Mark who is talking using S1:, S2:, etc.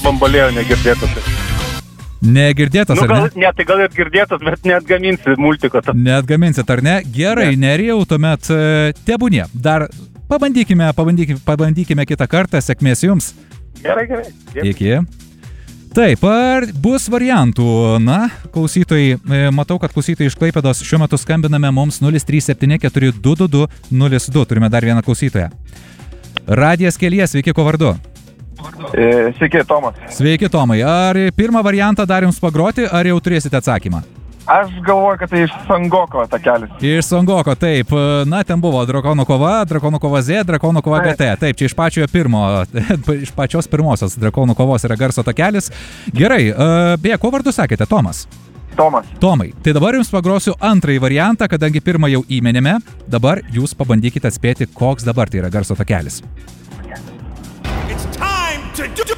S1: bambalėjo negirdėtas.
S2: Negirdėtas, ar ne?
S1: Ne, tai gal ir girdėtas, bet neatgaminsi multiko.
S2: Neatgaminsit, ar ne? Gerai, Nerijau, tuomet tebūnie. Dar pabandykime kitą kartą. Sėkmės jums.
S1: Gerai.
S2: Iki. Taip, ar bus variantų? Na, klausytojai, matau, kad klausytojai iš Klaipėdos šiuo metu skambiname mums 037422202. Turime dar vieną klausytoją. Radijas kelyje, sveiki, ko vardu?
S3: Sveiki, Tomas.
S2: Sveiki, Tomai. Ar pirmą variantą dar jums pagroti, ar jau turėsite atsakymą?
S3: Aš galvoju, kad tai iš Sangoko takelis.
S2: Iš Sangoko, taip. Na, ten buvo Drakonų kova Z, Drakonų kova GT. Taip, čia iš pačios pirmosios Drakonų kovos yra garso takelis. Gerai, beje, ko vardu sakėte, Tomas?
S3: Tomas.
S2: Tomai, tai dabar jums pagrosiu antrąjį variantą, kadangi pirmą jau įmenėme. Dabar jūs pabandykite atspėti, koks dabar tai yra garso takelis.